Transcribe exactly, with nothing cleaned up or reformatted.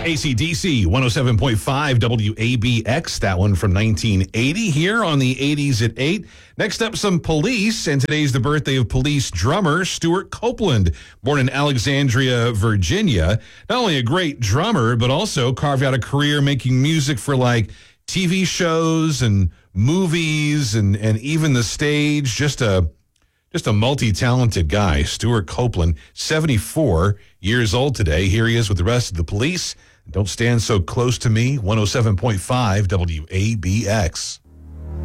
A C D C one oh seven point five W A B X, that one from nineteen eighty here on the eighties at eight. Next up, some Police, and today's the birthday of Police drummer Stuart Copeland, born in Alexandria, Virginia. Not only a great drummer, but also carved out a career making music for like T V shows and movies and, and even the stage. Just a Just a multi-talented guy, Stuart Copeland, seventy-four years old today. Here he is with the rest of the Police. Don't stand so close to me, one oh seven point five W A B X.